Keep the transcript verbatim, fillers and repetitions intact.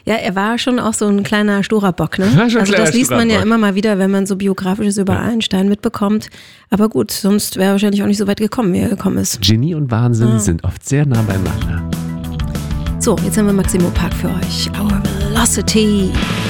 Ja, er war schon auch so ein kleiner Storabock, ne? Ja, schon Also das liest man ja Storabock. immer mal wieder, wenn man so Biografisches über Ja. Einstein mitbekommt. Aber gut, sonst wäre er wahrscheinlich auch nicht so weit gekommen, wie er gekommen ist. Genie und Wahnsinn Ah. sind oft sehr nah beieinander. So, jetzt haben wir Maximo Park für euch. Our Velocity.